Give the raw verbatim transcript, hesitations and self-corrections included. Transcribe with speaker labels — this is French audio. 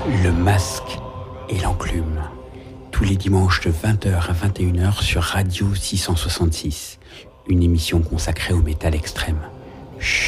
Speaker 1: Le Masque et l'Enclume. Tous les dimanches de vingt heures à vingt et une heures sur Radio six cent soixante-six. Une émission consacrée au métal extrême. Chut.